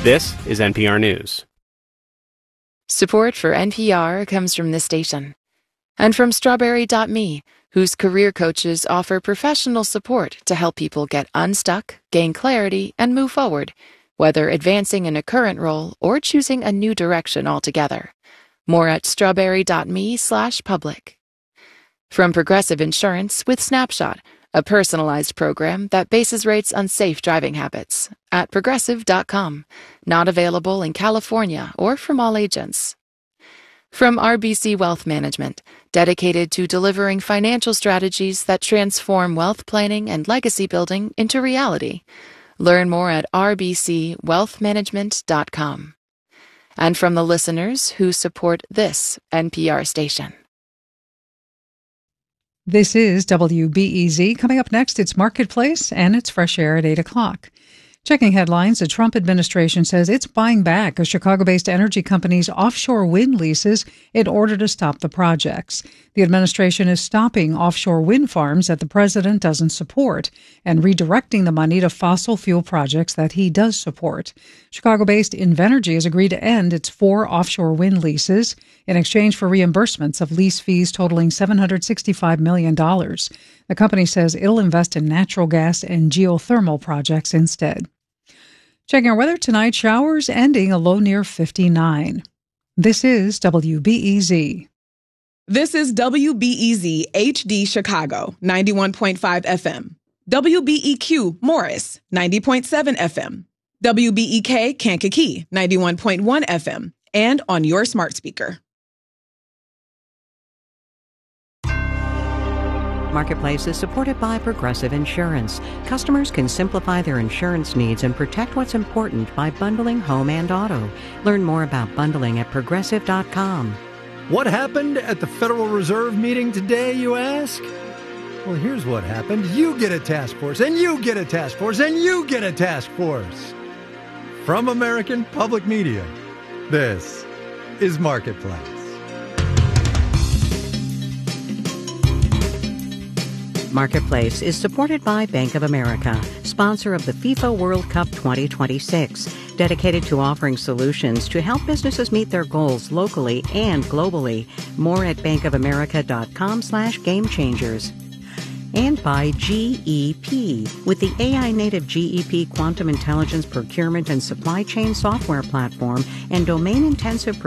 This is NPR News. Support for NPR comes from this station and from Strawberry.me, whose career coaches offer professional support to help people get unstuck, gain clarity, and move forward, whether advancing in a current role or choosing a new direction altogether. More at strawberry.me/public. From Progressive Insurance with Snapshot, a personalized program that bases rates on safe driving habits, at progressive.com. Not available in California or from all agents. From RBC Wealth Management, dedicated to delivering financial strategies that transform wealth planning and legacy building into reality. Learn more at rbcwealthmanagement.com. And from the listeners who support this NPR station. This is WBEZ. Coming up next, it's Marketplace and it's Fresh Air at 8 o'clock. Checking headlines, the Trump administration says it's buying back a Chicago-based energy company's offshore wind leases in order to stop the projects. The administration is stopping offshore wind farms that the president doesn't support and redirecting the money to fossil fuel projects that he does support. Chicago-based Invenergy has agreed to end its 4 offshore wind leases in exchange for reimbursements of lease fees totaling $765 million. The company says it'll invest in natural gas and geothermal projects instead. Checking our weather tonight, showers ending a low near 59. This is WBEZ. This is WBEZ HD Chicago, 91.5 FM. WBEQ Morris, 90.7 FM. WBEK Kankakee, 91.1 FM. And on your smart speaker. Marketplace is supported by Progressive Insurance. Customers can simplify their insurance needs and protect what's important by bundling home and auto. Learn more about bundling at progressive.com. What happened at the Federal Reserve meeting today, you ask? Well, here's what happened. You get a task force, and you get a task force, and you get a task force. From American Public Media, this is Marketplace. Marketplace is supported by Bank of America, sponsor of the FIFA World Cup 2026, dedicated to offering solutions to help businesses meet their goals locally and globally. More at bankofamerica.com/gamechangers. And by GEP, with the AI-native GEP Quantum Intelligence Procurement and Supply Chain Software Platform and domain-intensive